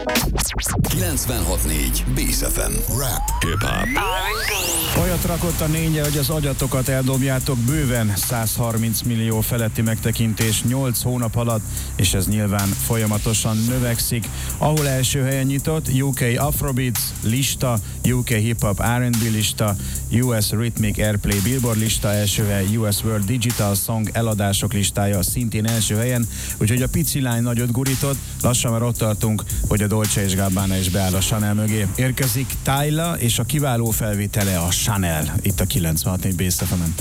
96.4 Bész FM. Rap, hip-hop. Olyat rakott a nénye, hogy az agyatokat eldobjátok, bőven 130 millió feletti megtekintés 8 hónap alatt, és ez nyilván folyamatosan növekszik. Ahol első helyen nyitott, UK Afrobeats lista, UK Hip Hop R&B lista, US Rhythmic Airplay Billboard lista első hely, US World Digital Song eladások listája szintén első helyen, úgyhogy a pici lány nagyot gurított, lassan már ott tartunk, hogy a Dolce & Gabbana is beáll a Chanel mögé. Érkezik Tyla és a kiváló felvétele a Chanel itt a 96.4 Bész FM-en.